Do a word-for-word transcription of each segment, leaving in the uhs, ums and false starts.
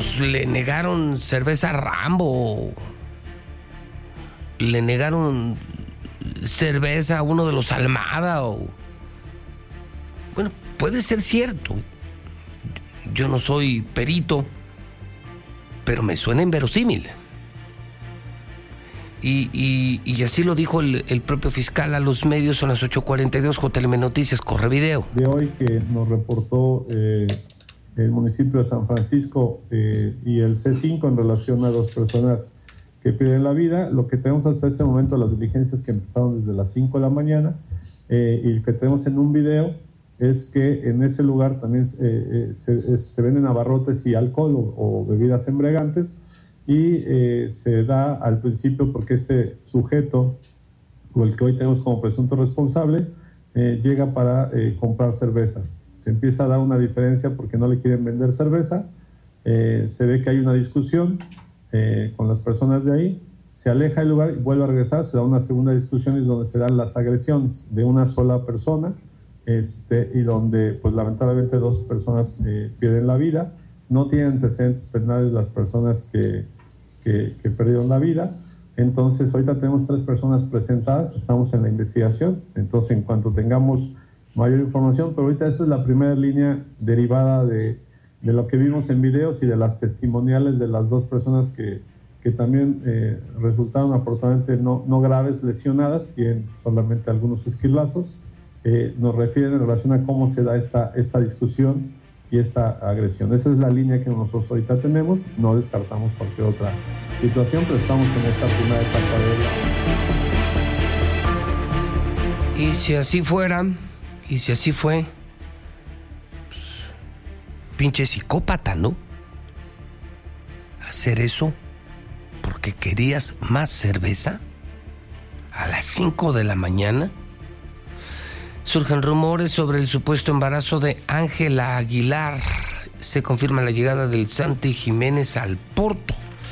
pues le negaron cerveza Rambo, le negaron cerveza a uno de los Almada, o... Bueno, puede ser cierto. Yo no soy perito, pero me suena inverosímil. Y, y, y así lo dijo el, el propio fiscal a los medios. Son las ocho cuarenta y dos, J L M Noticias, corre video. De hoy que nos reportó eh, el municipio de San Francisco eh, y el C cinco en relación a dos personas que pierden la vida. Lo que tenemos hasta este momento, las diligencias que empezaron desde las cinco de la mañana eh, y que tenemos en un video, es que en ese lugar también eh, eh, se, eh, se venden abarrotes y alcohol o, o bebidas embriagantes. Y eh, se da al principio porque este sujeto, o el que hoy tenemos como presunto responsable, eh, llega para eh, comprar cerveza. Se empieza a dar una diferencia porque no le quieren vender cerveza, eh, se ve que hay una discusión eh, con las personas de ahí, se aleja del lugar y vuelve a regresar, se da una segunda discusión y es donde se dan las agresiones de una sola persona, este, y donde pues lamentablemente dos personas eh, pierden la vida. No tienen antecedentes penales las personas que Que, que perdieron la vida. Entonces ahorita tenemos tres personas presentadas, estamos en la investigación, entonces en cuanto tengamos mayor información, pero ahorita esta es la primera línea derivada de, de lo que vimos en videos y de las testimoniales de las dos personas que, que también eh, resultaron afortunadamente no, no graves, lesionadas, tienen solamente algunos esquilazos. Eh, nos refieren en relación a cómo se da esta, esta discusión y esta agresión. Esa es la línea que nosotros ahorita tenemos, no descartamos cualquier otra situación, pero estamos en esta primera etapa de la... Y si así fuera, y si así fue, pues, pinche psicópata, ¿no? Hacer eso porque querías más cerveza a las cinco de la mañana. Surgen rumores sobre el supuesto embarazo de Ángela Aguilar. Se confirma la llegada del Santi Jiménez al Porto.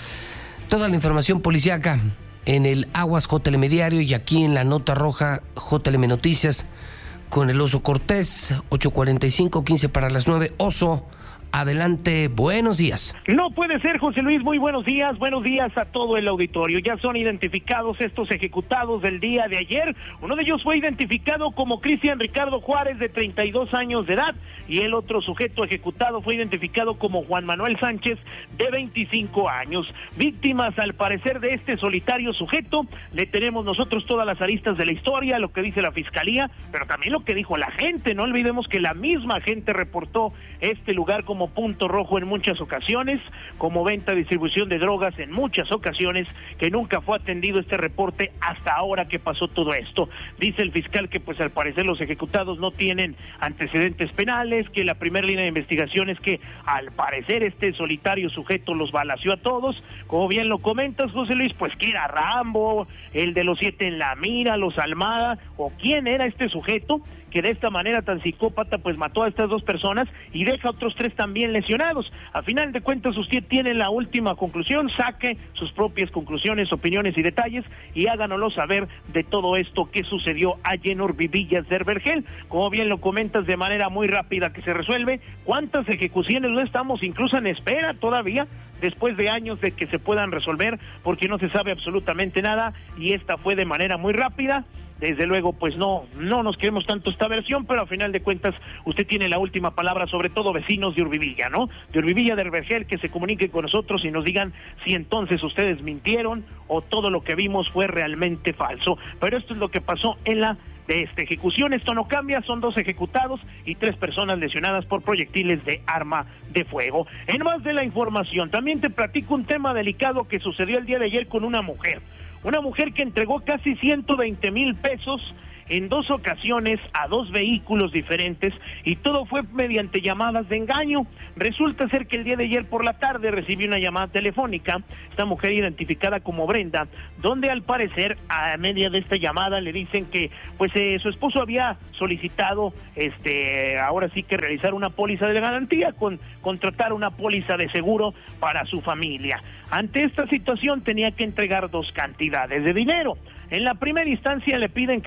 Toda la información policíaca en el Aguas J L M Diario y aquí en la Nota Roja J L M Noticias con el Oso Cortés. Ocho cuarenta y cinco, quince para las nueve. Oso, adelante, buenos días. No puede ser, José Luis, muy buenos días, buenos días a todo el auditorio. Ya son identificados estos ejecutados del día de ayer. Uno de ellos fue identificado como Cristian Ricardo Juárez, de treinta y dos años de edad, y el otro sujeto ejecutado fue identificado como Juan Manuel Sánchez, de veinticinco años. Víctimas, al parecer, de este solitario sujeto. Le tenemos nosotros todas las aristas de la historia, lo que dice la fiscalía, pero también lo que dijo la gente. No olvidemos que la misma gente reportó este lugar como punto rojo en muchas ocasiones, como venta, distribución de drogas en muchas ocasiones, que nunca fue atendido este reporte hasta ahora que pasó todo esto. Dice el fiscal que pues al parecer los ejecutados no tienen antecedentes penales, que la primera línea de investigación es que al parecer este solitario sujeto los balaceó a todos. Como bien lo comentas, José Luis, pues que era Rambo, el de los siete en la mira, los Almada, o quién era este sujeto que de esta manera tan psicópata pues mató a estas dos personas y deja a otros tres también lesionados. A final de cuentas usted tiene la última conclusión, saque sus propias conclusiones, opiniones y detalles y háganoslo saber de todo esto que sucedió allí en Orbivillas de Vergel. Como bien lo comentas, de manera muy rápida que se resuelve. ¿Cuántas ejecuciones no estamos incluso en espera todavía? Después de años de que se puedan resolver, porque no se sabe absolutamente nada, y esta fue de manera muy rápida. Desde luego, pues no, no nos queremos tanto esta versión, pero a final de cuentas usted tiene la última palabra, sobre todo vecinos de Urbivilla, ¿no? De Urbivilla de Vergel, que se comuniquen con nosotros y nos digan si entonces ustedes mintieron o todo lo que vimos fue realmente falso. Pero esto es lo que pasó en la de esta ejecución. Esto no cambia, son dos ejecutados y tres personas lesionadas por proyectiles de arma de fuego. En más de la información, también te platico un tema delicado que sucedió el día de ayer con una mujer. Una mujer que entregó casi ciento veinte mil pesos en dos ocasiones a dos vehículos diferentes, y todo fue mediante llamadas de engaño. Resulta ser que el día de ayer por la tarde recibió una llamada telefónica, esta mujer identificada como Brenda, donde al parecer a media de esta llamada le dicen que pues eh, su esposo había solicitado este ahora sí que realizar una póliza de garantía, con contratar una póliza de seguro para su familia. Ante esta situación tenía que entregar dos cantidades de dinero. En la primera instancia le piden que entregue una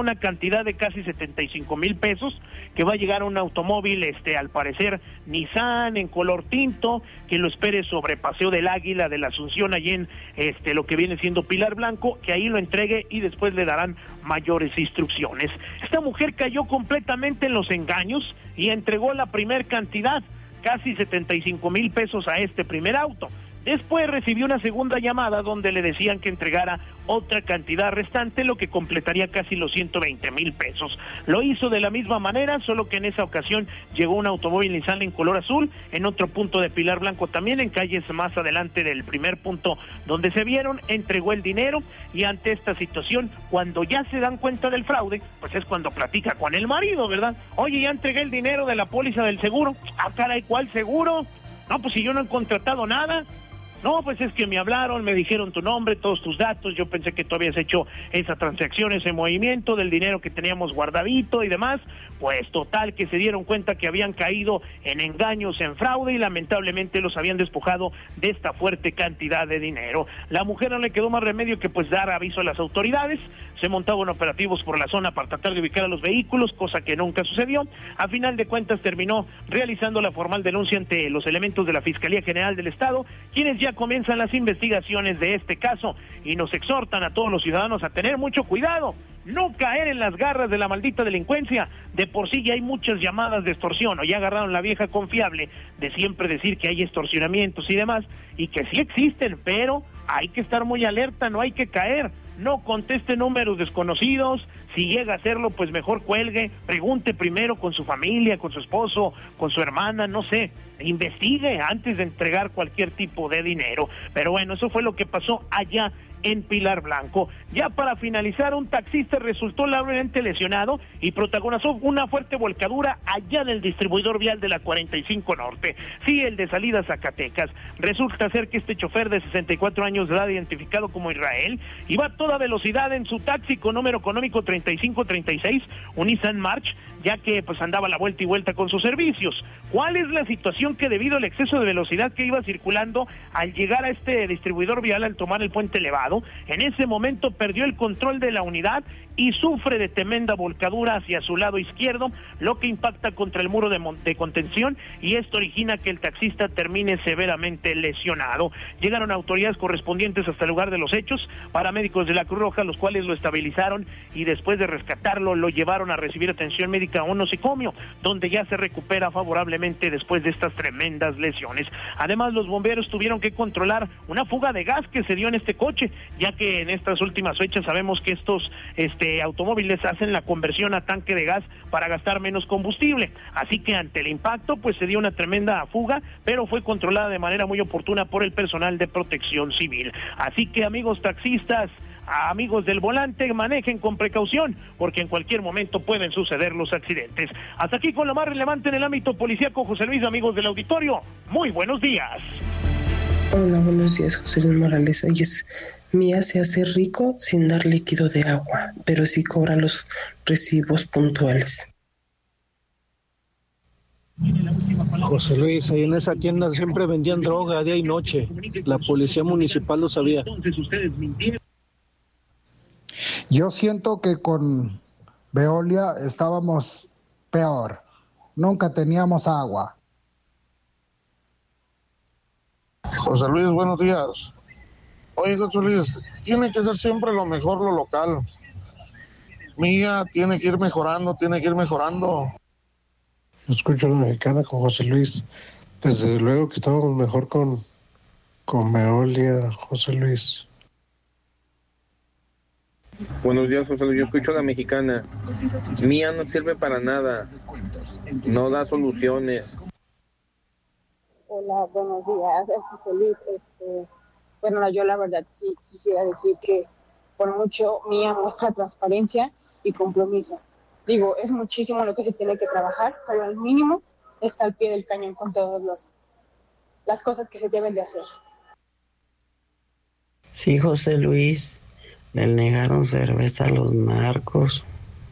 una cantidad de casi setenta y cinco mil pesos, que va a llegar a un automóvil, este, al parecer Nissan en color tinto, que lo espere sobre Paseo del Águila de la Asunción, allí en este, lo que viene siendo Pilar Blanco, que ahí lo entregue y después le darán mayores instrucciones. Esta mujer cayó completamente en los engaños y entregó la primer cantidad, casi setenta y cinco mil pesos a este primer auto. Después recibió una segunda llamada donde le decían que entregara otra cantidad restante, lo que completaría casi los ciento veinte mil pesos. Lo hizo de la misma manera, solo que en esa ocasión llegó un automóvil Nissan en color azul, en otro punto de Pilar Blanco también, en calles más adelante del primer punto donde se vieron, entregó el dinero, y ante esta situación, cuando ya se dan cuenta del fraude, pues es cuando platica con el marido, ¿verdad? Oye, ya entregué el dinero de la póliza del seguro. Ah, caray, ¿cuál seguro? No, pues si yo no he contratado nada. No, pues es que me hablaron, me dijeron tu nombre, todos tus datos, yo pensé que tú habías hecho esa transacción, ese movimiento del dinero que teníamos guardadito y demás. Pues total, que se dieron cuenta que habían caído en engaños, en fraude, y lamentablemente los habían despojado de esta fuerte cantidad de dinero. La mujer no le quedó más remedio que pues dar aviso a las autoridades. Se montaban operativos por la zona para tratar de ubicar a los vehículos, cosa que nunca sucedió. A final de cuentas terminó realizando la formal denuncia ante los elementos de la Fiscalía General del Estado, quienes ya comienzan las investigaciones de este caso y nos exhortan a todos los ciudadanos a tener mucho cuidado, no caer en las garras de la maldita delincuencia. De por sí ya hay muchas llamadas de extorsión, o ya agarraron la vieja confiable de siempre decir que hay extorsionamientos y demás, y que sí existen, pero hay que estar muy alerta, no hay que caer. No conteste números desconocidos, si llega a hacerlo, pues mejor cuelgue, pregunte primero con su familia, con su esposo, con su hermana, no sé, investigue antes de entregar cualquier tipo de dinero. Pero bueno, eso fue lo que pasó allá en Pilar Blanco. Ya para finalizar, un taxista resultó gravemente lesionado y protagonizó una fuerte volcadura allá en el distribuidor vial de la cuarenta y cinco Norte, sí, el de salida a Zacatecas. Resulta ser que este chofer de sesenta y cuatro años de edad, identificado como Israel, iba a toda velocidad en su taxi con número económico treinta y cinco treinta y seis, un Nissan March, ya que pues andaba la vuelta y vuelta con sus servicios. ¿Cuál es la situación? Que debido al exceso de velocidad que iba circulando al llegar a este distribuidor vial, al tomar el puente elevado, en ese momento perdió el control de la unidad y sufre de tremenda volcadura hacia su lado izquierdo, lo que impacta contra el muro de, de contención, y esto origina que el taxista termine severamente lesionado. Llegaron autoridades correspondientes hasta el lugar de los hechos, paramédicos de la Cruz Roja, los cuales lo estabilizaron y después de rescatarlo lo llevaron a recibir atención médica a un nosocomio, donde ya se recupera favorablemente después de estas tremendas lesiones. Además, los bomberos tuvieron que controlar una fuga de gas que se dio en este coche, ya que en estas últimas fechas sabemos que estos este, automóviles hacen la conversión a tanque de gas para gastar menos combustible. Así que ante el impacto, pues se dio una tremenda fuga, pero fue controlada de manera muy oportuna por el personal de Protección Civil. Así que, amigos taxistas, amigos del volante, manejen con precaución, porque en cualquier momento pueden suceder los accidentes. Hasta aquí con lo más relevante en el ámbito policíaco. José Luis, amigos del auditorio, muy buenos días. Hola, buenos días, José Luis Morales. Oye, Mía se hace rico sin dar líquido de agua, pero sí cobra los recibos puntuales. José Luis, ahí en esa tienda siempre vendían droga día y noche. La policía municipal lo sabía. Yo siento que con Veolia estábamos peor. Nunca teníamos agua. José Luis, buenos días. Oye, José Luis, tiene que ser siempre lo mejor lo local. Mía tiene que ir mejorando, tiene que ir mejorando. Escucho a la mexicana con José Luis. Desde luego que estamos mejor con, con Veolia, José Luis. Buenos días, José Luis. Yo escucho a la mexicana. Mía no sirve para nada. No da soluciones. Hola, buenos días, José Luis. Este, bueno, yo la verdad sí quisiera decir que por mucho Mía muestra transparencia y compromiso. Digo, es muchísimo lo que se tiene que trabajar, pero al mínimo está al pie del cañón con todas los, las cosas que se deben de hacer. Sí, José Luis, le negaron cerveza a los narcos.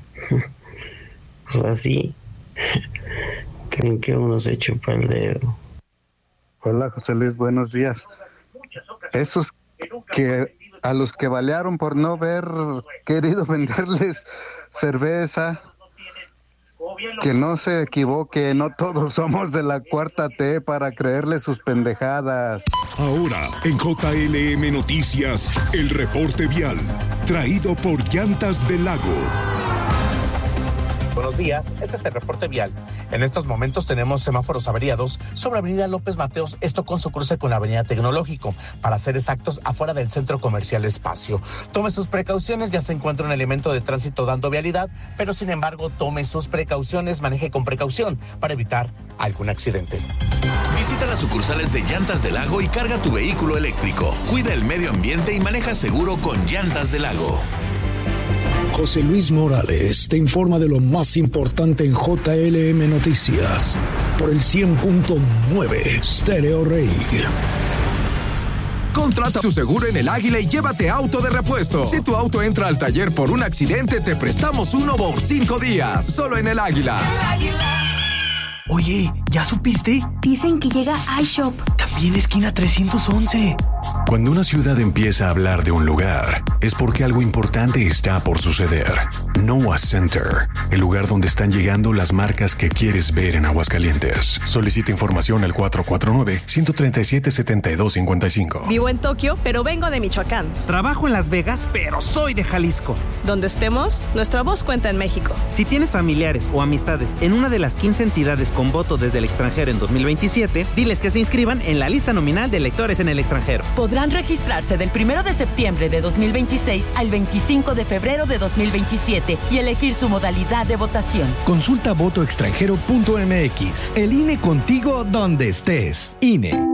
Pues así, creen que uno se chupa el dedo. Hola, José Luis, buenos días. Esos que a los que balearon por no haber querido venderles cerveza. Que no se equivoque, no todos somos de la cuarta T para creerle sus pendejadas. Ahora, en J L M Noticias, el reporte vial, traído por Llantas del Lago. Buenos días, este es el reporte vial. En estos momentos tenemos semáforos averiados sobre Avenida López Mateos, esto con su cruce con la Avenida Tecnológico, para ser exactos, afuera del Centro Comercial Espacio. Tome sus precauciones, ya se encuentra un elemento de tránsito dando vialidad, pero sin embargo, tome sus precauciones, maneje con precaución para evitar algún accidente. Visita las sucursales de Llantas del Lago y carga tu vehículo eléctrico. Cuida el medio ambiente y maneja seguro con Llantas del Lago. José Luis Morales te informa de lo más importante en J L M Noticias por el cien punto nueve Stereo Rey. Contrata tu seguro en El Águila y llévate auto de repuesto. Si tu auto entra al taller por un accidente, te prestamos uno por cinco días. Solo en El Águila. El Águila. Oye, ¿ya supiste? Dicen que llega iShop. También esquina trescientos once. Cuando una ciudad empieza a hablar de un lugar, es porque algo importante está por suceder. Noah Center, el lugar donde están llegando las marcas que quieres ver en Aguascalientes. Solicita información al cuatro cuatro nueve, uno tres siete, siete dos cinco cinco. Vivo en Tokio, pero vengo de Michoacán. Trabajo en Las Vegas, pero soy de Jalisco. Donde estemos, nuestra voz cuenta en México. Si tienes familiares o amistades en una de las quince entidades con voto desde el extranjero en dos mil veintisiete, diles que se inscriban en la lista nominal de electores en el extranjero. Podrán registrarse del primero de septiembre de dos mil veintiséis al veinticinco de febrero de dos mil veintisiete y elegir su modalidad de votación. Consulta voto extranjero punto m x. El I N E contigo donde estés. I N E.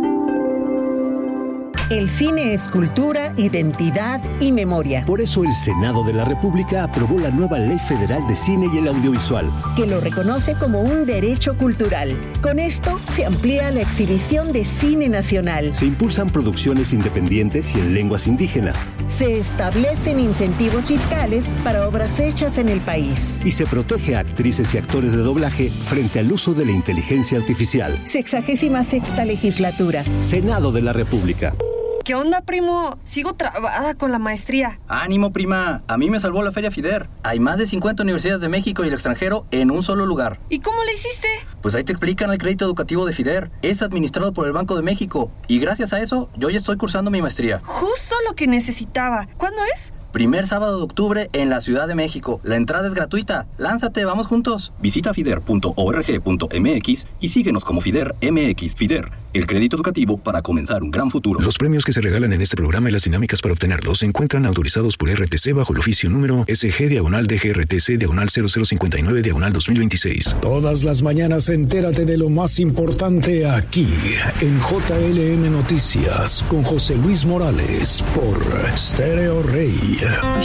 El cine es cultura, identidad y memoria. Por eso el Senado de la República aprobó la nueva Ley Federal de Cine y el Audiovisual, que lo reconoce como un derecho cultural. Con esto se amplía la exhibición de cine nacional. Se impulsan producciones independientes y en lenguas indígenas. Se establecen incentivos fiscales para obras hechas en el país. Y se protege a actrices y actores de doblaje frente al uso de la inteligencia artificial. Sexagésima sexta legislatura. Senado de la República. ¿Qué onda, primo? Sigo trabada con la maestría. ¡Ánimo, prima! A mí me salvó la Feria FIDER. Hay más de cincuenta universidades de México y el extranjero en un solo lugar. ¿Y cómo le hiciste? Pues ahí te explican el crédito educativo de FIDER. Es administrado por el Banco de México. Y gracias a eso, yo ya estoy cursando mi maestría. Justo lo que necesitaba. ¿Cuándo es? Primer sábado de octubre en la Ciudad de México. La entrada es gratuita. Lánzate, vamos juntos. Visita fider punto org punto m x y síguenos como FIDER M X. FIDER, el crédito educativo para comenzar un gran futuro. Los premios que se regalan en este programa y las dinámicas para obtenerlos se encuentran autorizados por R T C bajo el oficio número S G diagonal D G R T C diagonal cero cero cincuenta y nueve diagonal dos mil veintiséis. Todas las mañanas entérate de lo más importante aquí en J L M Noticias con José Luis Morales por Stereo Rey.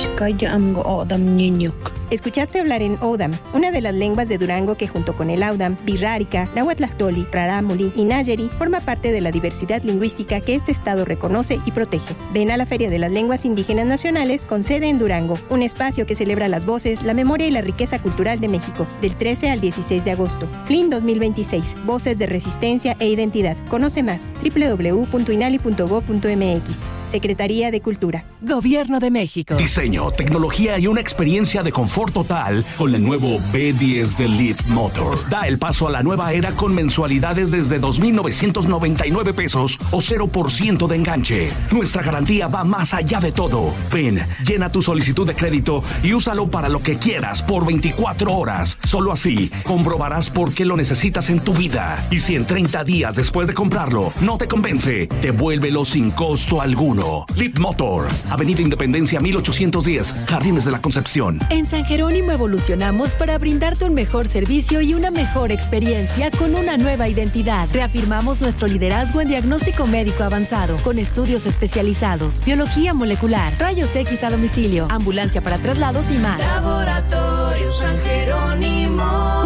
Escuchaste hablar en Odam, una de las lenguas de Durango que junto con el Audam, Birrárica, Nahuatlactoli, Rarámuri y Nayeri forma parte de la diversidad lingüística que este estado reconoce y protege. Ven a la Feria de las Lenguas Indígenas Nacionales con sede en Durango, un espacio que celebra las voces, la memoria y la riqueza cultural de México, del trece al dieciséis de agosto. F L I N dos mil veintiséis, Voces de Resistencia e Identidad. Conoce más, doble u doble u doble u punto inali punto gob punto m x. Secretaría de Cultura. Gobierno de México. Diseño, tecnología y una experiencia de confort total con el nuevo B diez de Leap Motor. Da el paso a la nueva era con mensualidades desde dos mil novecientos noventa y nueve pesos o cero por ciento de enganche. Nuestra garantía va más allá de todo. Ven, llena tu solicitud de crédito y úsalo para lo que quieras por veinticuatro horas. Solo así comprobarás por qué lo necesitas en tu vida. Y si en treinta días después de comprarlo no te convence, devuélvelo sin costo alguno. Leap Motor, Avenida Independencia mil ochocientos diez, Jardines de la Concepción. En San Jerónimo evolucionamos para brindarte un mejor servicio y una mejor experiencia con una nueva identidad. Reafirmamos nuestro liderazgo en diagnóstico médico avanzado, con estudios especializados, biología molecular, rayos X a domicilio, ambulancia para traslados y más. Laboratorio San Jerónimo. Contáctanos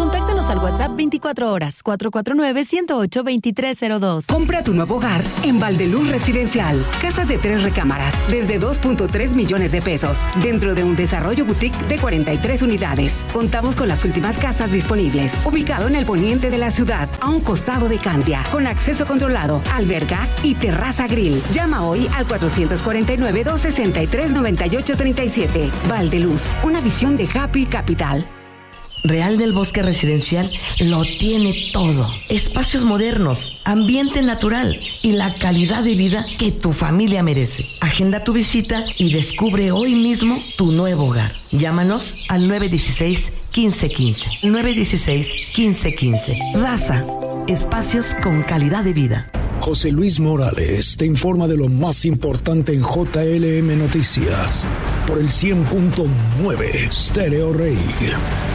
Llámanos al WhatsApp veinticuatro horas, cuatro cuatro nueve, uno cero ocho, dos tres cero dos. Compra tu nuevo hogar en Valdeluz Residencial. Casas de tres recámaras, desde dos punto tres millones de pesos, dentro de un desarrollo boutique de cuarenta y tres unidades. Contamos con las últimas casas disponibles. Ubicado en el poniente de la ciudad, a un costado de Cantia, con acceso controlado, alberca y terraza grill. Llama hoy al cuatrocientos cuarenta y nueve, doscientos sesenta y tres, noventa y ocho treinta y siete. Valdeluz, una visión de Happy Capital. Real del Bosque Residencial lo tiene todo. Espacios modernos, ambiente natural y la calidad de vida que tu familia merece. Agenda tu visita y descubre hoy mismo tu nuevo hogar. Llámanos al nueve uno seis, uno cinco uno cinco. nueve uno seis, uno cinco uno cinco. Raza, espacios con calidad de vida. José Luis Morales te informa de lo más importante en J L M Noticias por el cien punto nueve Stereo Rey.